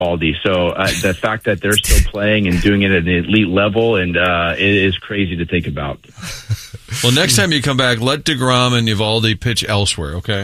Aldi. So the fact that they're still playing and doing it at an elite level, and it is crazy to think about. Well, next time you come back, let DeGrom and Eovaldi pitch elsewhere, okay?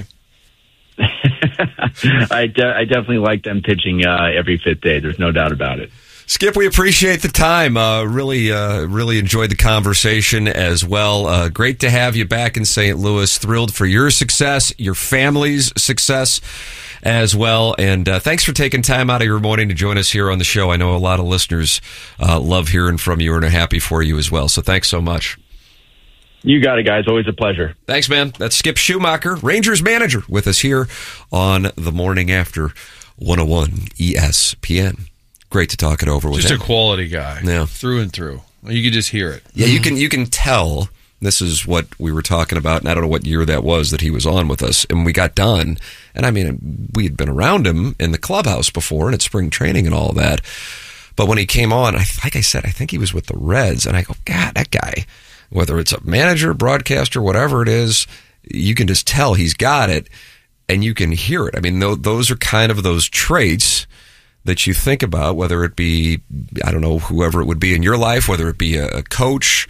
I definitely like them pitching every fifth day. There's no doubt about it. Skip, we appreciate the time. Really enjoyed the conversation as well. Great to have you back in St. Louis. Thrilled for your success, your family's success as well. And thanks for taking time out of your morning to join us here on the show. I know a lot of listeners love hearing from you and are happy for you as well. So thanks so much. You got it, guys. Always a pleasure. Thanks, man. That's Skip Schumacher, Rangers manager, with us here on The Morning After 101 ESPN. Great to talk it over with him. Just a quality guy, yeah, through and through. You can just hear it. Yeah, you can tell. This is what we were talking about, and I don't know what year that was that he was on with us. And we got done, and I mean, we had been around him in the clubhouse before and at spring training and all that. But when he came on, like I said, I think he was with the Reds, and I go, God, that guy, whether it's a manager, broadcaster, whatever it is, you can just tell he's got it, and you can hear it. I mean, those are kind of those traits that you think about, whether it be, I don't know, whoever it would be in your life, whether it be a coach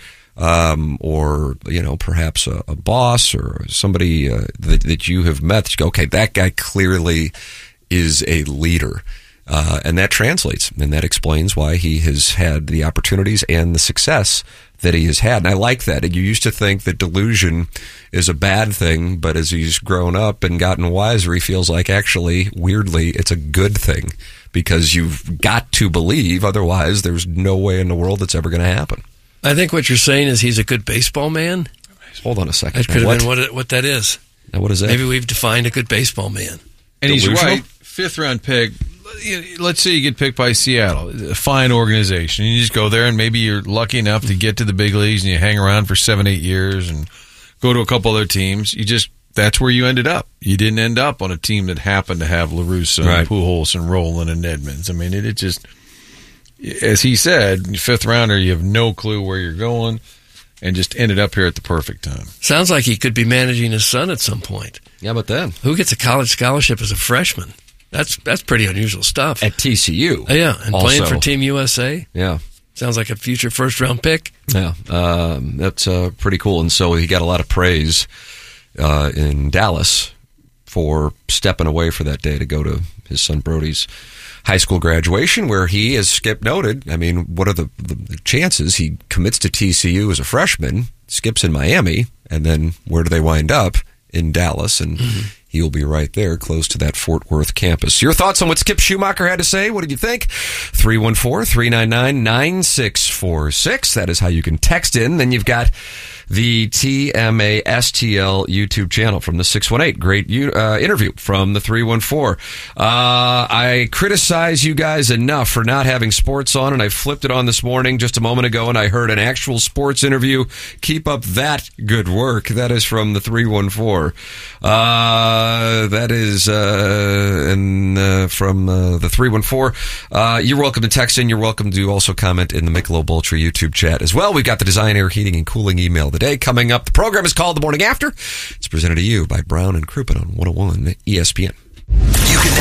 or, perhaps a boss or somebody that you have met. You go, okay, that guy clearly is a leader. And that translates, and that explains why he has had the opportunities and the success that he has had. And I like that. And you used to think that delusion is a bad thing, but as he's grown up and gotten wiser, he feels like actually, weirdly, it's a good thing because you've got to believe. Otherwise, there's no way in the world that's ever going to happen. I think what you're saying is he's a good baseball man. Hold on a second. That could have been what that is. Now, what is that? Maybe we've defined a good baseball man. And he's right. 5th round pick. Let's say you get picked by Seattle, a fine organization. You just go there, and maybe you're lucky enough to get to the big leagues, and you hang around for 7-8 years and go to a couple other teams. That's where you ended up. You didn't end up on a team that happened to have La Russa and Pujols and Rolen and Edmonds. I mean, it just, as he said, 5th rounder, you have no clue where you're going, and just ended up here at the perfect time. Sounds like he could be managing his son at some point. Yeah, but then who gets a college scholarship as a freshman? That's pretty unusual stuff. At TCU. Yeah, and also playing for Team USA. Yeah. Sounds like a future first-round pick. Yeah, that's pretty cool. And so he got a lot of praise in Dallas for stepping away for that day to go to his son Brody's high school graduation, where he, as Skip noted, I mean, what are the chances he commits to TCU as a freshman, Skip's in Miami, and then where do they wind up? In Dallas, and he'll be right there close to that Fort Worth campus. Your thoughts on what Skip Schumacher had to say? What did you think? 314-399-9646. That is how you can text in. Then you've got the TMASTL YouTube channel from the 618. Great interview from the 314. I criticize you guys enough for not having sports on, and I flipped it on this morning just a moment ago, and I heard an actual sports interview. Keep up that good work. That is from the 314. That is from the 314. You're welcome to text in. You're welcome to also comment in the Michelob Ultra YouTube chat as well. We've got the Design Air Heating and Cooling email the day coming up. The program is called The Morning After. It's presented to you by Brown and Crouppen on 101 ESPN. You can